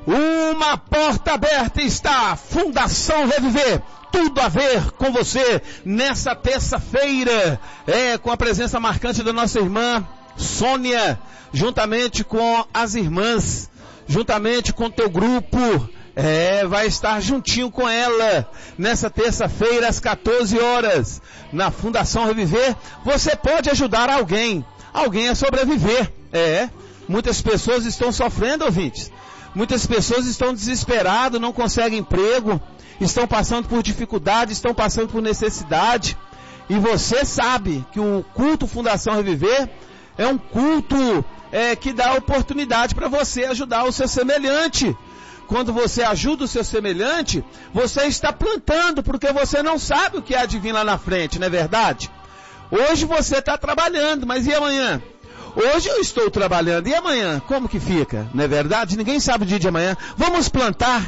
Uma porta aberta está, Fundação Reviver, tudo a ver com você, nessa terça-feira, com a presença marcante da nossa irmã Sônia, juntamente com as irmãs, juntamente com o teu grupo, vai estar juntinho com ela, nessa terça-feira às 14 horas, na Fundação Reviver. Você pode ajudar alguém a sobreviver, muitas pessoas estão sofrendo, ouvintes. Muitas pessoas estão desesperadas, não conseguem emprego, estão passando por dificuldade, estão passando por necessidade. E você sabe que o culto Fundação Reviver é um culto que dá oportunidade para você ajudar o seu semelhante. Quando você ajuda o seu semelhante, você está plantando, porque você não sabe o que há de vir lá na frente, não é verdade? Hoje você está trabalhando, mas e amanhã? Hoje eu estou trabalhando, e amanhã? Como que fica? Não é verdade? Ninguém sabe o dia de amanhã. Vamos plantar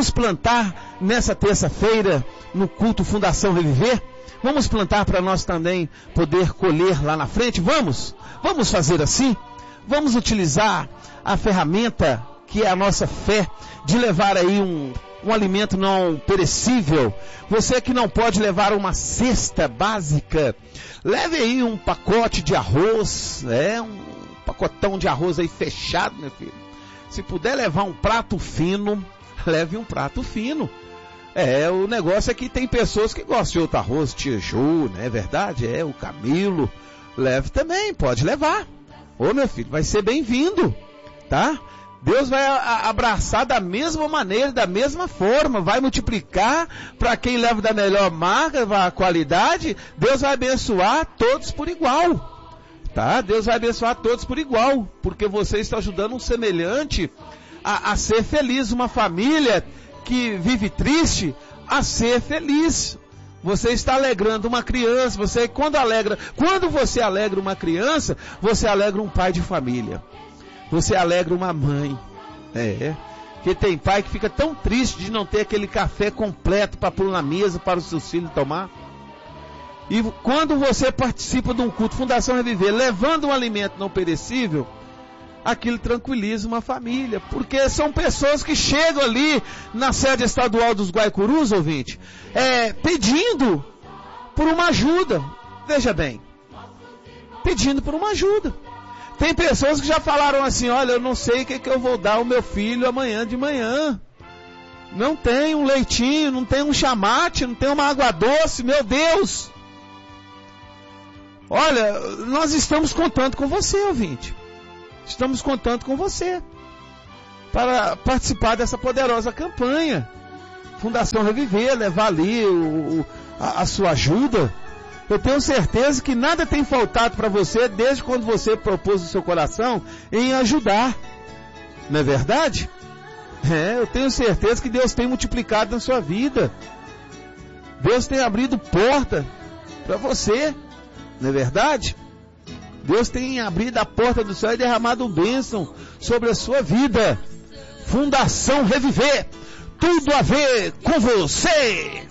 nessa terça-feira, no culto Fundação Reviver. Vamos plantar para nós também poder colher lá na frente. Vamos fazer assim? Vamos utilizar a ferramenta que é a nossa fé, de levar aí um alimento não perecível. Você que não pode levar uma cesta básica, leve aí um pacote de arroz, um pacotão de arroz aí fechado, meu filho. Se puder levar um prato fino, leve um prato fino. O negócio é que tem pessoas que gostam de outro arroz, tia Ju, não é verdade? O Camilo, leve também, pode levar. Ô meu filho, vai ser bem-vindo, tá? Deus vai abraçar da mesma maneira, da mesma forma, vai multiplicar para quem leva da melhor marca, a qualidade. Deus vai abençoar todos por igual, tá? Deus vai abençoar todos por igual, porque você está ajudando um semelhante a ser feliz, uma família que vive triste a ser feliz. Você está alegrando uma criança, quando você alegra uma criança, você alegra um pai de família. Você alegra uma mãe, que tem pai que fica tão triste de não ter aquele café completo para pôr na mesa para os seus filhos tomar. E quando você participa de um culto Fundação Reviver, levando um alimento não perecível, aquilo tranquiliza uma família, porque são pessoas que chegam ali na sede estadual dos Guaicurus, ouvinte, pedindo por uma ajuda. Veja bem, pedindo por uma ajuda. Tem pessoas que já falaram assim, olha, eu não sei o que eu vou dar ao meu filho amanhã de manhã. Não tem um leitinho, não tem um chamate, não tem uma água doce, meu Deus. Olha, nós estamos contando com você, ouvinte. Estamos contando com você para participar dessa poderosa campanha. Fundação Reviver, levar ali a sua ajuda. Eu tenho certeza que nada tem faltado para você desde quando você propôs o seu coração em ajudar. Não é verdade? Eu tenho certeza que Deus tem multiplicado na sua vida. Deus tem abrido porta para você. Não é verdade? Deus tem abrido a porta do céu e derramado bênção sobre a sua vida. Fundação Reviver, tudo a ver com você.